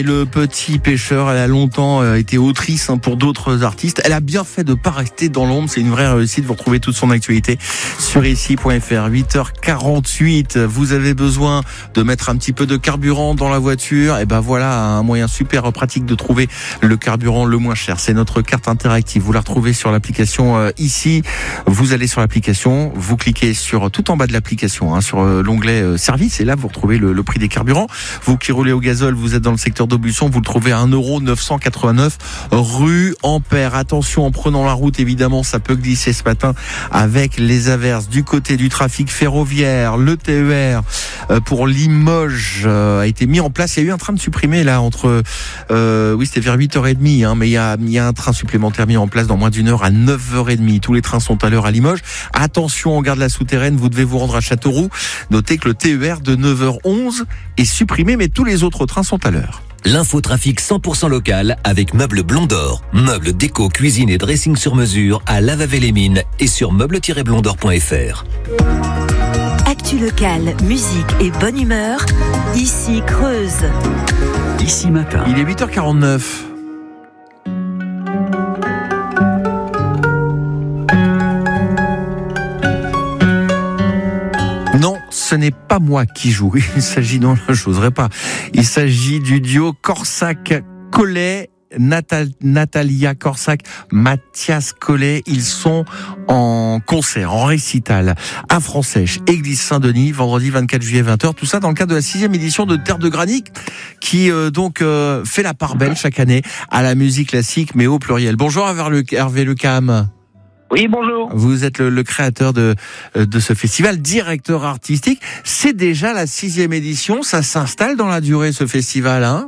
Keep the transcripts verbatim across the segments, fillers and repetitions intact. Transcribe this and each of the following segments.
Le petit pêcheur, elle a longtemps été autrice hein, pour d'autres artistes. Elle a bien fait de pas rester dans l'ombre. C'est une vraie réussite. Vous retrouvez toute son actualité sur ici point f r. huit heures quarante-huit. Vous avez besoin de mettre un petit peu de carburant dans la voiture. Et ben voilà un moyen super pratique de trouver le carburant le moins cher. C'est notre carte interactive. Vous la retrouvez sur l'application euh, ici. Vous allez sur l'application. Vous cliquez sur tout en bas de l'application, hein, sur euh, l'onglet euh, service. Et là, vous retrouvez le, le prix des carburants. Vous qui roulez au gazole, vous êtes dans le secteur d'Aubusson, vous le trouvez à un euro neuf cent quatre-vingt-neuf rue Ampère. Attention en prenant la route, évidemment, ça peut glisser ce matin avec les averses du côté du trafic ferroviaire. Le T E R pour Limoges a été mis en place. Il y a eu un train de supprimé là entre, euh, oui c'était vers huit heures trente, hein, mais il y a, il y a un train supplémentaire mis en place dans moins d'une heure à neuf heures trente. Tous les trains sont à l'heure à Limoges. Attention, on garde la souterraine, vous devez vous rendre à Châteauroux. Notez que le T E R de neuf heures onze est supprimé, mais tous les autres trains sont à l'heure. L'infotrafic cent pour cent local avec Meubles Blondor. Meubles, déco, cuisine et dressing sur mesure à Lavavé-les-Mines et sur meubles tiret blondor point f r. Actu local, musique et bonne humeur. Ici Creuse. Ici matin. Il est huit heures quarante-neuf. Non, ce n'est pas moi qui joue. Il s'agit, non, je n'oserais pas. Il s'agit du duo Corsac-Collet. Natal, Natalia Corsac, Mathias Collet, ils sont en concert, en récital à Francèche, église Saint-Denis, vendredi vingt-quatre juillet vingt heures. Tout ça dans le cadre de la sixième édition de Terre de Granit, qui euh, donc euh, fait la part belle chaque année à la musique classique, mais au pluriel. Bonjour Hervé Lecam. Oui, bonjour. Vous êtes le, le créateur de, de ce festival, directeur artistique. C'est déjà la sixième édition, ça s'installe dans la durée ce festival, hein?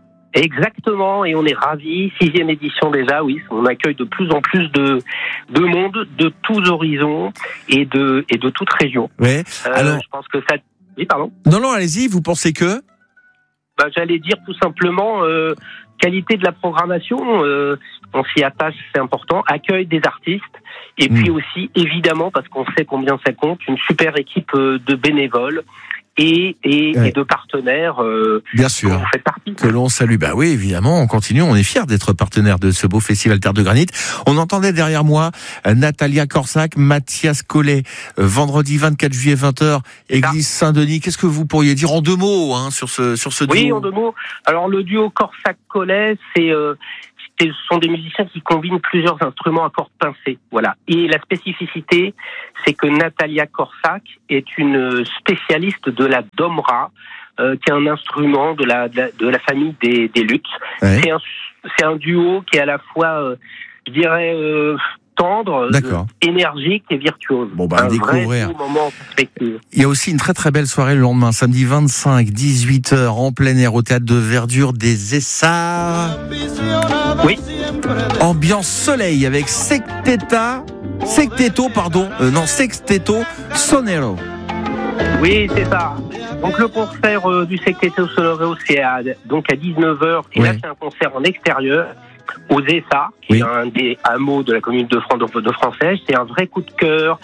Exactement, et on est ravis. Sixième édition déjà, oui. On accueille de plus en plus de de monde, de tous horizons et de et de toute région. Ouais. Euh, Alors, je pense que ça. Oui, pardon. Non, non, allez-y. Vous pensez que Bah, j'allais dire tout simplement euh, qualité de la programmation. Euh, on s'y attache, c'est important. Accueil des artistes et mmh. puis aussi, évidemment, parce qu'on sait combien ça compte, une super équipe de bénévoles. Et, et, ouais. et de partenaires euh, bien sûr dont vous faites partie. Que l'on salue. Bah oui, évidemment, on continue, on est fiers d'être partenaire de ce beau festival Terre de Granit. On entendait derrière moi euh, Natalia Corsac, Mathias Collet, euh, vendredi vingt-quatre juillet vingt heures, église ah. Saint-Denis. Qu'est-ce que vous pourriez dire en deux mots hein, sur ce sur ce duo? Oui, en deux mots. Alors le duo Corsac-Collet, c'est euh, ce sont des musiciens qui combinent plusieurs instruments à cordes pincées. Voilà. Et la spécificité, c'est que Natalia Corsac est une spécialiste de la domra, euh, qui est un instrument de la de la, de la famille des, des luths. Ouais. C'est un c'est un duo qui est à la fois, euh, je dirais, euh, tendre, euh, énergique et virtuose. Bon bah, un découvrir. Vrai moment en perspective. Il y a aussi une très très belle soirée le lendemain, samedi vingt-cinq, dix-huit heures, en plein air au théâtre de Verdure des Essarts. Oui. Ambiance soleil avec Sexteta, Sexteto, pardon, euh, non Sexteto Sonero. Oui, c'est ça. Donc le concert euh, du Sexteto Sonero, c'est à, donc à dix-neuf heures. Et ouais. Là, c'est un concert en extérieur. Aux Essarts, qui oui. est un des hameaux de la commune de, Fran- de Francèche. C'est un vrai coup de cœur.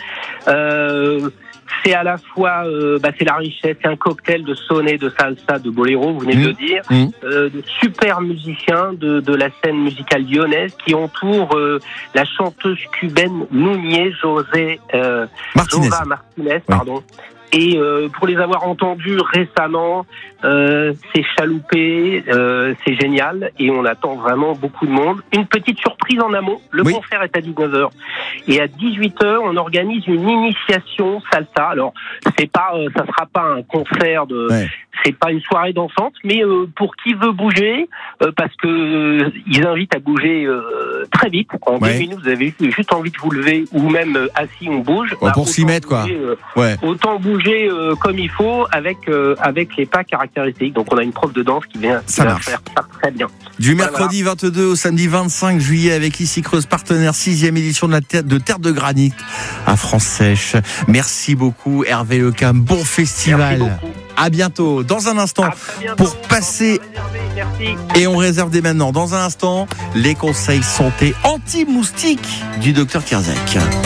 Euh, c'est à la fois, euh, bah, c'est la richesse, c'est un cocktail de sonnet, de salsa, de boléro, vous venez mmh. de le dire. Mmh. Euh, de super musiciens de, de la scène musicale lyonnaise qui entourent euh, la chanteuse cubaine Núñez José euh, Martinez. Jova Martinez, pardon. Ouais. Et euh, pour les avoir entendus récemment, euh, c'est chaloupé, euh, c'est génial, et on attend vraiment beaucoup de monde. Une petite surprise en amont, le oui. concert est à dix-neuf heures. Et à dix-huit heures, on organise une initiation salsa. Alors, c'est pas, euh, ça sera pas un concert de... Ouais. C'est pas une soirée dansante, mais euh, pour qui veut bouger, euh, parce que euh, ils invitent à bouger euh, très vite. En ouais. deux minutes, vous avez juste envie de vous lever, ou même euh, assis, on bouge. Ouais, bah, pour s'y mettre, quoi. Euh, ouais. Autant bouger euh, comme il faut, avec euh, avec les pas caractéristiques. Donc, on a une prof de danse qui vient, qui vient faire ça très bien. Du mercredi voilà. vingt-deux au samedi vingt-cinq juillet, avec Ici Creuse, partenaire sixième édition de la terre de Terre de Granit à Francèche. Merci beaucoup, Hervé Lecam. Bon festival. Merci beaucoup. À bientôt. Dans un instant, pour passer... Merci. Et on réserve dès maintenant. Dans un instant, les conseils santé anti-moustique du docteur Kierzek.